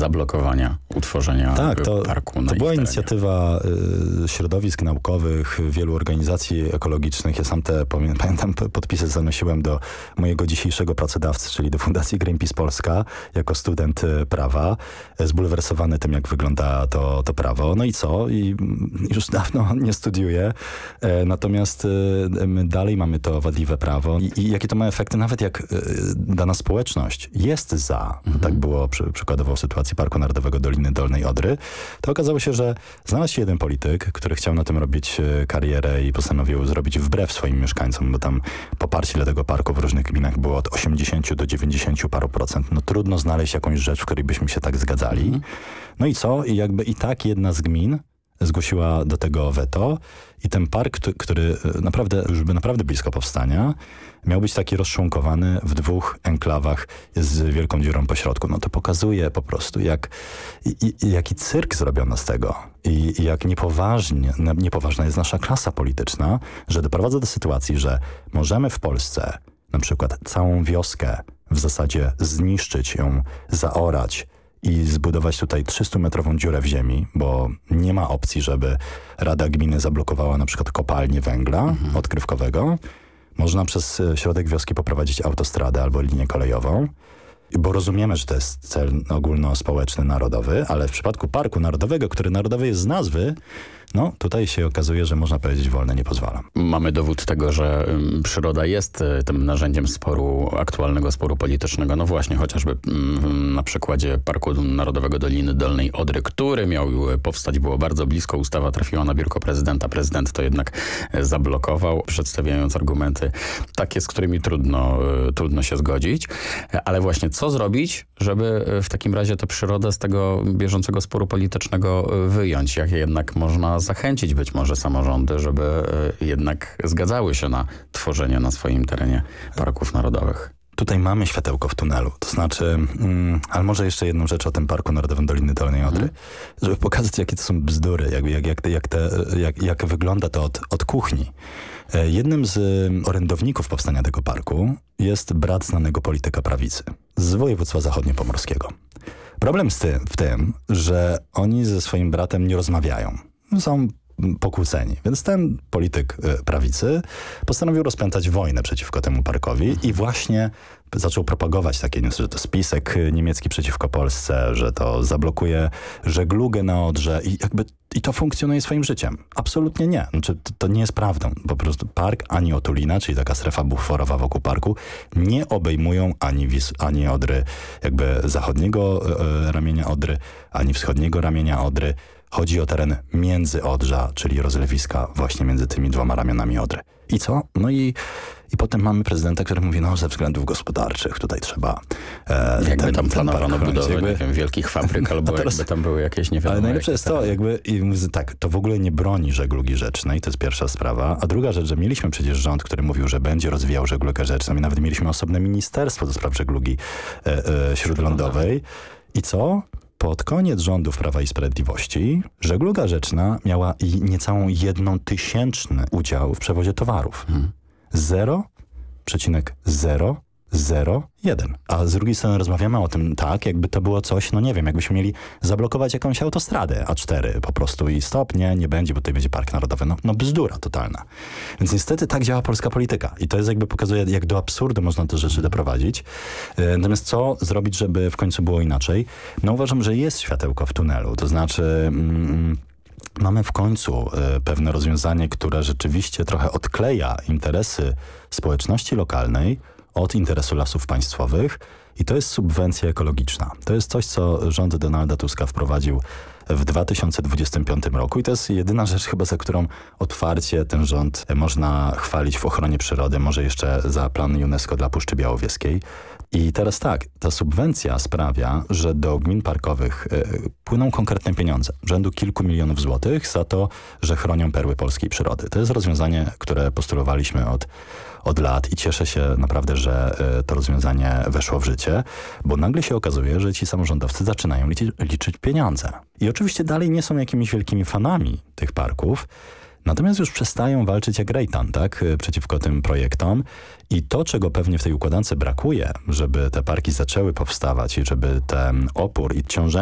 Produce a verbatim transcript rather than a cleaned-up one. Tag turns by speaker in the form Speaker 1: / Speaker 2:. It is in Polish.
Speaker 1: zablokowania utworzenia
Speaker 2: tak, to,
Speaker 1: parku na
Speaker 2: to
Speaker 1: ich
Speaker 2: była
Speaker 1: terenie.
Speaker 2: inicjatywa y, środowisk naukowych, wielu organizacji ekologicznych. Ja sam te, pamiętam, podpisy zanosiłem do mojego dzisiejszego pracodawcy, czyli do Fundacji Greenpeace Polska, jako student y, prawa, y, zbulwersowany tym, jak wygląda to, to prawo. No i co? I już dawno nie studiuję, y, natomiast y, my dalej mamy to wadliwe prawo. I, i jakie to ma efekty, nawet jak y, dana społeczność jest za, mhm. tak było przy, przykładowo w sytuacji Parku Narodowego Doliny Dolnej Odry, to okazało się, że znalazł się jeden polityk, który chciał na tym robić karierę i postanowił zrobić wbrew swoim mieszkańcom, bo tam poparcie dla tego parku w różnych gminach było od osiemdziesięciu do dziewięćdziesięciu paru procent. No trudno znaleźć jakąś rzecz, w której byśmy się tak zgadzali. Mhm. No i co? I jakby i tak jedna z gmin zgłosiła do tego weto i ten park, który naprawdę, już by naprawdę blisko powstania, miał być taki rozczłonkowany w dwóch enklawach z wielką dziurą po środku. No to pokazuje po prostu, jak, i, i, jaki cyrk zrobiono z tego i, i jak niepoważnie, niepoważna jest nasza klasa polityczna, że doprowadza do sytuacji, że możemy w Polsce na przykład całą wioskę w zasadzie zniszczyć, ją zaorać, i zbudować tutaj trzystumetrową dziurę w ziemi, bo nie ma opcji, żeby Rada Gminy zablokowała na przykład kopalnię węgla mhm. odkrywkowego. Można przez środek wioski poprowadzić autostradę albo linię kolejową, bo rozumiemy, że to jest cel ogólnospołeczny, narodowy, ale w przypadku Parku Narodowego, który narodowy jest z nazwy, no tutaj się okazuje, że można powiedzieć wolne nie pozwalam.
Speaker 1: Mamy dowód tego, że um, przyroda jest y, tym narzędziem sporu, aktualnego sporu politycznego. No właśnie, chociażby y, na przykładzie Parku Narodowego Doliny Dolnej Odry, który miał powstać, było bardzo blisko. Ustawa trafiła na biurko prezydenta. Prezydent to jednak zablokował, przedstawiając argumenty takie, z którymi trudno, y, trudno się zgodzić. Ale właśnie co zrobić, żeby w takim razie tę przyrodę z tego bieżącego sporu politycznego wyjąć? Jak jednak można zachęcić być może samorządy, żeby jednak zgadzały się na tworzenie na swoim terenie parków narodowych?
Speaker 2: Tutaj mamy światełko w tunelu, to znaczy, mm, ale może jeszcze jedną rzecz o tym Parku Narodowym Doliny Dolnej Odry, hmm. żeby pokazać, jakie to są bzdury, jak, jak, jak, jak, te, jak, jak wygląda to od, od kuchni. Jednym z orędowników powstania tego parku jest brat znanego polityka prawicy z województwa zachodniopomorskiego. Problem z tym, w tym, że oni ze swoim bratem nie rozmawiają. Są pokłóceni. Więc ten polityk prawicy postanowił rozpętać wojnę przeciwko temu parkowi mhm. i właśnie zaczął propagować takie newsy, że to spisek niemiecki przeciwko Polsce, że to zablokuje żeglugę na Odrze i jakby i to funkcjonuje swoim życiem. Absolutnie nie. Znaczy, to, to nie jest prawdą. Po prostu park ani Otulina, czyli taka strefa buforowa wokół parku, nie obejmują ani, Wis, ani Odry, jakby zachodniego e, ramienia Odry, ani wschodniego ramienia Odry. Chodzi o teren międzyodrza, czyli rozlewiska właśnie między tymi dwoma ramionami Odry. I co? No i, i potem mamy prezydenta, który mówi, no ze względów gospodarczych tutaj trzeba... E,
Speaker 1: jakby
Speaker 2: ten,
Speaker 1: tam planowano budowę
Speaker 2: jakby...
Speaker 1: nie wiem, wielkich fabryk, albo teraz, jakby tam były jakieś nie wiadomo.
Speaker 2: Ale najlepsze jest to, jakby, i mówię, tak, to w ogóle nie broni żeglugi rzecznej, to jest pierwsza sprawa. A druga rzecz, że mieliśmy przecież rząd, który mówił, że będzie rozwijał żeglugę rzeczną i nawet mieliśmy osobne ministerstwo do spraw żeglugi e, e, śródlądowej. I co? Pod koniec rządów Prawa i Sprawiedliwości żegluga rzeczna miała i niecałą jedną tysięczny udział w przewozie towarów. Hmm. zero przecinek zero zero jeden. A z drugiej strony rozmawiamy o tym tak, jakby to było coś, no nie wiem, jakbyśmy mieli zablokować jakąś autostradę A cztery po prostu i stop, nie, nie będzie, bo tutaj będzie Park Narodowy. No, no bzdura totalna. Więc niestety tak działa polska polityka. I to jest jakby pokazuje, jak do absurdu można te rzeczy doprowadzić. Natomiast co zrobić, żeby w końcu było inaczej? No uważam, że jest światełko w tunelu. To znaczy... Mm, mamy w końcu y, pewne rozwiązanie, które rzeczywiście trochę odkleja interesy społeczności lokalnej od interesu lasów państwowych i to jest subwencja ekologiczna. To jest coś, co rząd Donalda Tuska wprowadził w dwa tysiące dwudziestym piątym roku i to jest jedyna rzecz chyba, za którą otwarcie ten rząd można chwalić w ochronie przyrody, może jeszcze za plan UNESCO dla Puszczy Białowieskiej. I teraz tak, ta subwencja sprawia, że do gmin parkowych y, płyną konkretne pieniądze, rzędu kilku milionów złotych za to, że chronią perły polskiej przyrody. To jest rozwiązanie, które postulowaliśmy od, od lat i cieszę się naprawdę, że y, to rozwiązanie weszło w życie, bo nagle się okazuje, że ci samorządowcy zaczynają liczyć, liczyć pieniądze. I oczywiście dalej nie są jakimiś wielkimi fanami tych parków, natomiast już przestają walczyć jak Rejtan, tak, przeciwko tym projektom i to, czego pewnie w tej układance brakuje, żeby te parki zaczęły powstawać i żeby ten opór i ciążenie